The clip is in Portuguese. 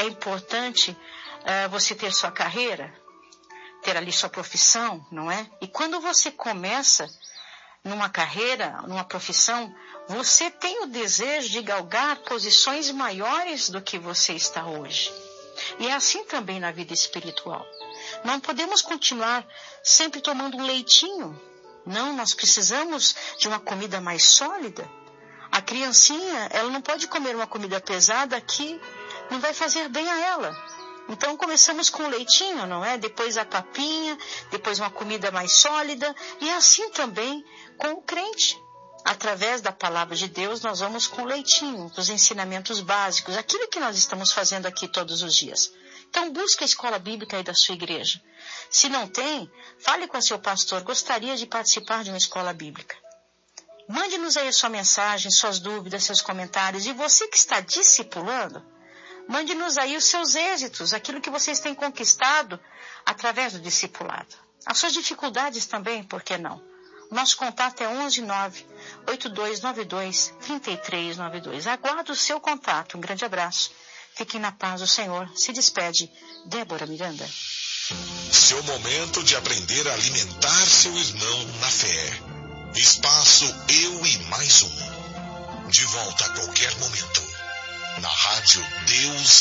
é importante você ter sua carreira, ter ali sua profissão, não é? E quando você começa numa carreira, numa profissão, você tem o desejo de galgar posições maiores do que você está hoje. E é assim também na vida espiritual. Não podemos continuar sempre tomando um leitinho. Não, nós precisamos de uma comida mais sólida. A criancinha, ela não pode comer uma comida pesada que não vai fazer bem a ela. Então começamos com o leitinho, não é? Depois a papinha, depois uma comida mais sólida. E assim também com o crente. Através da palavra de Deus, nós vamos com o leitinho, os ensinamentos básicos, aquilo que nós estamos fazendo aqui todos os dias. Então busque a escola bíblica aí da sua igreja. Se não tem, fale com o seu pastor, gostaria de participar de uma escola bíblica. Mande-nos aí a sua mensagem, suas dúvidas, seus comentários. E você que está discipulando, mande-nos aí os seus êxitos, aquilo que vocês têm conquistado através do discipulado. As suas dificuldades também, por que não? Nosso contato é 119-8292-3392. Aguardo o seu contato. Um grande abraço. Fiquem na paz do Senhor. Se despede, Débora Miranda. Seu momento de aprender a alimentar seu irmão na fé. Espaço Eu e Mais Um. De volta a qualquer momento. Na rádio Deus